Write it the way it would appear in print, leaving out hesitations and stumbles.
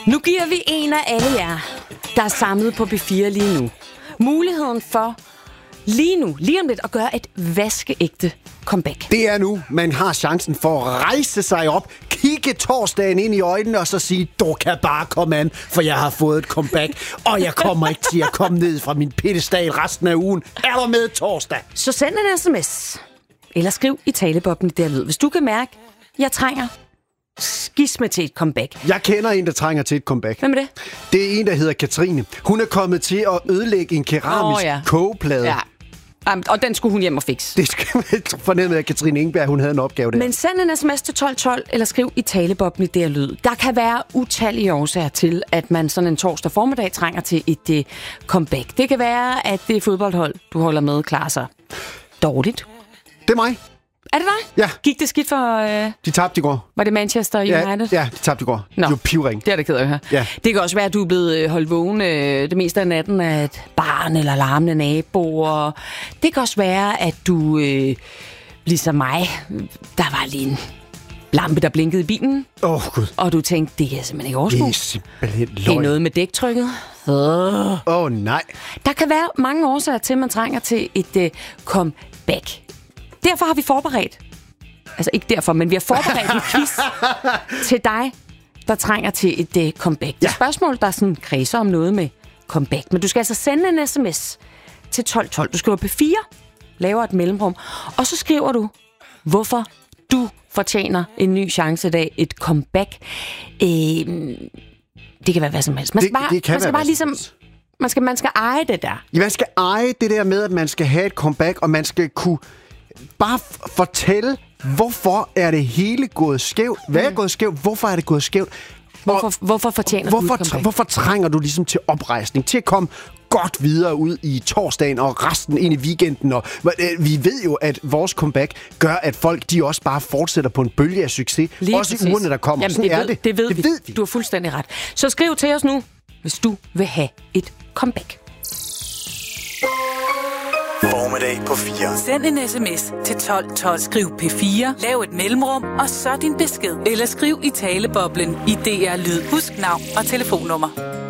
Nu giver vi en af alle jer, der er samlet på B4 lige nu, muligheden for lige om lidt at gøre et vaskeægte comeback. Det er nu, man har chancen for at rejse sig op, kigge torsdagen ind i øjnene og så sige, du kan bare komme an, for jeg har fået et comeback, og jeg kommer ikke til at komme ned fra min piedestal resten af ugen. Er du med torsdag? Så send en sms, eller skriv i talebobben der lyd, hvis du kan mærke, jeg trænger skisme til et comeback. Jeg kender en, der trænger til et comeback. Hvem er det? Det er en, der hedder Katrine. Hun er kommet til at ødelægge en keramisk kogeplade. Ja. Og den skulle hun hjem og fikse. Det skal man fornemme af Katrine Ingeberg, hun havde en opgave der. Men send en sms til 1212, eller skriv i talebobben i der lyd. Der kan være utallige årsager til, at man sådan en torsdag formiddag trænger til et comeback. Det kan være, at det fodboldhold, du holder med, klarer sig dårligt. Det er mig. Er det dig? Ja. Gik det skidt for... De tabte i går. Var det Manchester United? Ja, de tabte i går. Nå, de var pivring. Det er det ked af at høre. Ja. Det kan også være, at du er blevet holdt vågen det meste af natten af et barn eller larmende naboer. Det kan også være, at du, ligesom mig, der var lige en lampe, der blinkede i bilen. Gud. Og du tænkte, det kan jeg simpelthen ikke overskue. Det er simpelthen løgn. Det er noget med dæktrykket. Nej. Der kan være mange årsager til, at man trænger til et comeback. Derfor har vi forberedt, altså ikke derfor, men vi har forberedt en quiz til dig, der trænger til et comeback. Det er spørgsmål, der sådan kredser om noget med comeback. Men du skal altså sende en sms til 1212. Du skriver P4, laver et mellemrum, og så skriver du, hvorfor du fortjener en ny chance i dag, et comeback. Det kan være hvad som helst. Man skal eje det der. Ja, man skal eje det der med, at man skal have et comeback, og man skal kunne bare fortælle, hvorfor er det hele gået skævt? Hvad er gået skævt? Hvorfor er det gået skævt? Hvorfor fortjener du et comeback? Hvorfor trænger du ligesom til oprejsning? Til at komme godt videre ud i torsdagen og resten ind i weekenden. Og vi ved jo, at vores comeback gør, at folk de også bare fortsætter på en bølge af succes. Lige også præcis. i ugerne, der kommer. Jamen, sådan er det. Det ved vi. Du har fuldstændig ret. Så skriv til os nu, hvis du vil have et comeback. Formiddag på 4. Send en sms til 1212. Skriv P4, lav et mellemrum, og så din besked. Eller skriv i taleboblen i DR Lyd. Husk navn og telefonnummer.